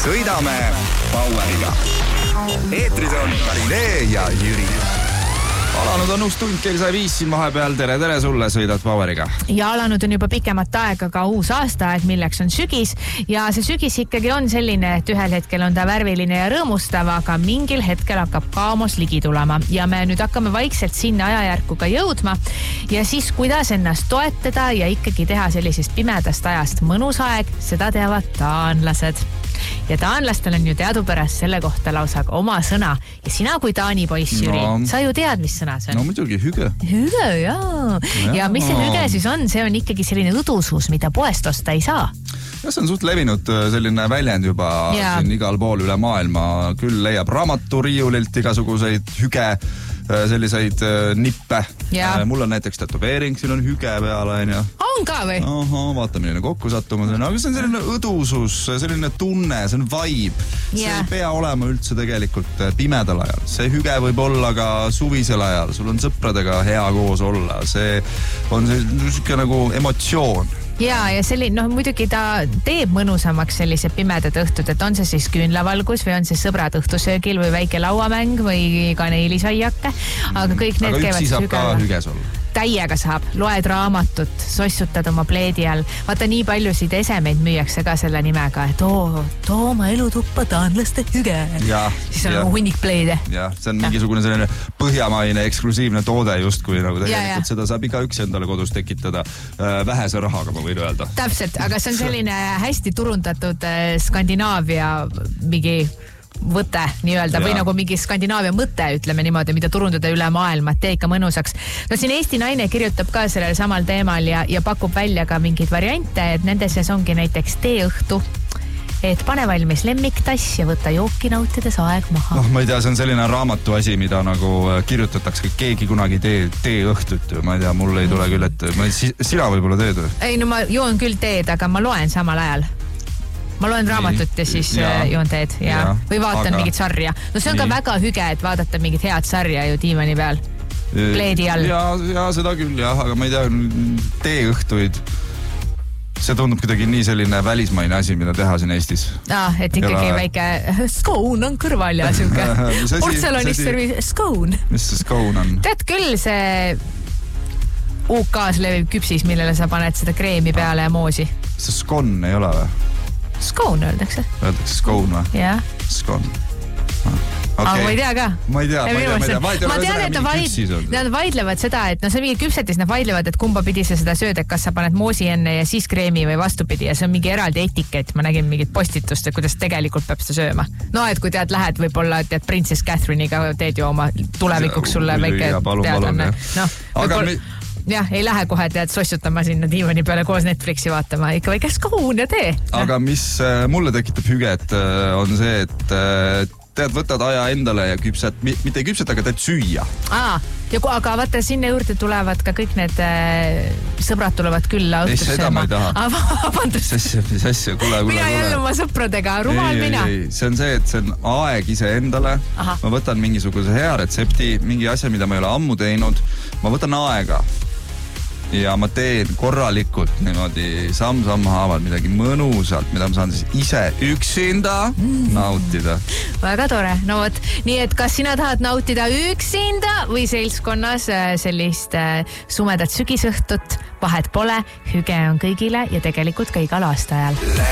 Sõidame Poweriga. Eetris on Karinee ja Jüri. Alanud on uus tund kell 5 siin vahepeal. Tere sulle, sõidad Poweriga. Ja alanud on juba pikemat aega ka uus aastaaeg, milleks on sügis. Ja see sügis ikkagi on selline, et ühel hetkel on ta värviline ja rõõmustav, aga mingil hetkel hakkab kaamos ligi tulema. Ja me nüüd hakkame vaikselt sinna ajajärku ka jõudma. Ja siis kuidas ennast toetada ja ikkagi teha sellisest pimedast ajast mõnus aeg, seda teavad taanlased. Ja taanlastel on ju teadupärast selle kohta lausa oma sõna. Ja sina kui Taani poiss, Jüri, sa ju tead, mis sõna see on? No muidugi, hüge. Hüge, jaa. Ja mis see hüge siis on? See on ikkagi selline õdusus, mida poest osta ei saa. Ja see on suht levinud selline väljend juba siin igal pool üle maailma. Küll leiab raamaturiiulilt igasuguseid hüge, selliseid nippe. Mul on näiteks tätoveering, siin on hüge peale. On ka või? Vaata, milline kokku sattumus on. Aga see on selline õdusus, selline tunne, see on vibe. See ei pea olema üldse tegelikult pimedal ajal. See hüge võib olla ka suvisel ajal. Sul on sõpradega hea koos olla. See on selline nagu emotsioon. Ja selline, muidugi ta teeb mõnusamaks sellised pimedad õhtud, et on see siis küünlavalgus või on see sõbrad õhtusöögil või väike lauamäng või kaneelisaiake. Aga kõik need käivad üksi saab ka hüges olla. Täiega saab, loed raamatut, sossutad oma pleedi all. Vaata, nii paljusid esemeid müüakse ka selle nimega, et too oma elutuppa taanlaste hüge. Siis on hunnik pleede. See on mingisugune selline põhjamaine eksklusiivne toode justkui nagu tegelikult seda saab igaüks endale kodus tekitada vähese rahaga, ma võin öelda. Täpselt, aga see on selline hästi turundatud Skandinaavia mingi võte nii-öelda või nagu mingi Skandinaavia mõte, ütleme niimoodi, mida turundada üle maailma, et tee ikka mõnusaks. No siin Eesti naine kirjutab ka sellel samal teemal ja pakub välja ka mingeid variante, et nende seas ongi näiteks teeõhtu, et pane valmis lemmiktass ja võta jooki nautides aeg maha. Ma ei tea, see on selline raamatu asi, mida nagu kirjutatakse, keegi kunagi teeõhtut. Ma ei tea, mul ei tule küll, et sina võib-olla teed või? Ei, no ma joon küll teed, aga ma loen samal ajal. Ma loen raamatut ja siis joon teed või vaatan mingit sarja. No see on ka väga hüge, et vaadata mingit head sarja ju diivani peal, pleedi all. Ja seda küll, aga ma ei tea, teeõhtuid. See tundub kuidagi nii selline välismaine asi, mida teha siin Eestis. Et ikkagi väike skoon on kõrval ja siuke portselanist servis skoon. Mis see skoon on? Tead küll see UK-s leviv küpsis, millele sa paned seda kreemi peale ja moosi. See skon ei ole või? Skoon öeldakse. Öeldakse skoon või? Jah. Skoon. Aga ma ei tea ka. Ma ei tea. Ma tean, et nad vaidlevad seda, et see on mingi küpsetis, nad vaidlevad, et kumba pidi sa seda sööd, et kas sa paned moosi enne ja siis kreemi või vastupidi ja see on mingi eraldi etikett. Ma nägin mingit postitust, et kuidas tegelikult peab seda sööma. No, et kui lähed võib-olla, tead Princess Catherine'iga teed ju oma tulevikuks sulle väike teadlanne. Aga jah, ei lähe kohe sossutama sinna diivani peale koos Netflixi vaatama. Ikka väike skoon ja tee. Aga mis mulle tekitab hüget on see, et tead, võtad aja endale ja küpset, mitte ei küpset, aga teed süüa. Aga vaata, sinna juurde tulevad ka kõik need sõbrad tulevad külla õhtus sööma. Seda ma ei taha. Vabandust. Mis asja, kuule. Mina jälle oma sõpradega, rumal mina. See on see, et see on aeg ise endale. Ma võtan mingisuguse hea retsepti, mingi asja, mida ma ei ole ammu teinud. Ma võtan aega. Ja ma teen korralikult niimoodi samm haaval midagi mõnusalt, mida ma saan siis ise üksinda nautida. Väga tore. No võt, nii et kas sina tahad nautida üksinda või seltskonnas sellist sumedat sügisõhtut? Vahet pole, hüge on kõigile ja tegelikult ka igal aastaajal.